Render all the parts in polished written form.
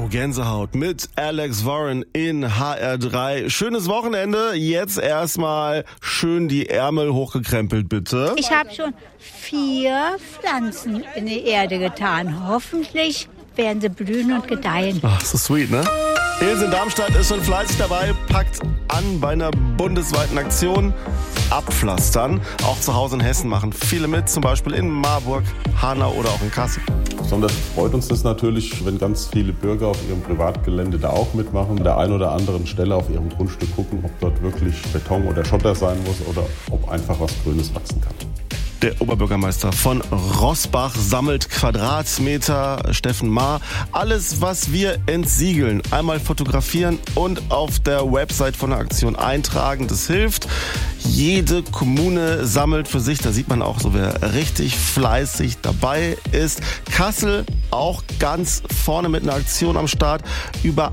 Gänsehaut mit Alex Warren in HR3. Schönes Wochenende. Jetzt erstmal schön die Ärmel hochgekrempelt, bitte. Ich habe schon 4 Pflanzen in die Erde getan. Hoffentlich werden sie blühen und gedeihen. Ach, so sweet, ne? Ilse in Darmstadt ist schon fleißig dabei, packt an bei einer bundesweiten Aktion. Abpflastern. Auch zu Hause in Hessen machen viele mit, zum Beispiel in Marburg, Hanau oder auch in Kassel. Besonders freut uns das natürlich, wenn ganz viele Bürger auf ihrem Privatgelände da auch mitmachen, an der einen oder anderen Stelle auf ihrem Grundstück gucken, ob dort wirklich Beton oder Schotter sein muss oder ob einfach was Grünes wachsen kann. Der Oberbürgermeister von Roßbach sammelt Quadratmeter, Steffen Maar. Alles, was wir entsiegeln, einmal fotografieren und auf der Website von der Aktion eintragen. Das hilft. Jede Kommune sammelt für sich. Da sieht man auch so, wer richtig fleißig dabei ist. Kassel auch ganz vorne mit einer Aktion am Start. Über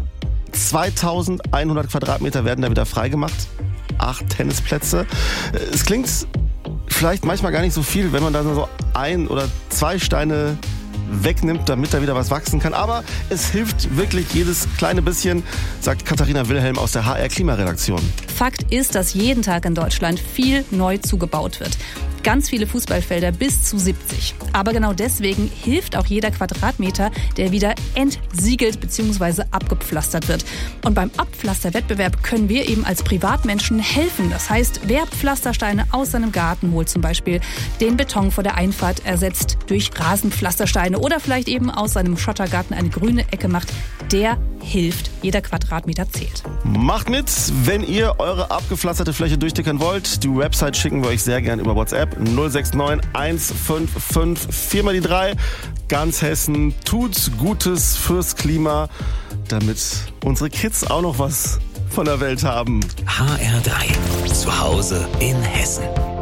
2100 Quadratmeter werden da wieder freigemacht. 8 Tennisplätze. Es klingt vielleicht manchmal gar nicht so viel, wenn man da so 1 oder 2 Steine wegnimmt, damit da wieder was wachsen kann. Aber es hilft wirklich jedes kleine bisschen, sagt Katharina Wilhelm aus der HR-Klimaredaktion. Fakt ist, dass jeden Tag in Deutschland viel neu zugebaut wird. Ganz viele Fußballfelder, bis zu 70. Aber genau deswegen hilft auch jeder Quadratmeter, der wieder entsiegelt bzw. abgepflastert wird. Und beim Abpflasterwettbewerb können wir eben als Privatmenschen helfen. Das heißt, wer Pflastersteine aus seinem Garten holt, zum Beispiel den Beton vor der Einfahrt ersetzt durch Rasenpflastersteine oder vielleicht eben aus seinem Schottergarten eine grüne Ecke macht, der hilft. Jeder Quadratmeter zählt. Macht mit, wenn ihr eure abgepflasterte Fläche durchtickern wollt. Die Website schicken wir euch sehr gern über WhatsApp 069 155 4x3. Ganz Hessen tut Gutes fürs Klima, damit unsere Kids auch noch was von der Welt haben. HR3. Zu Hause in Hessen.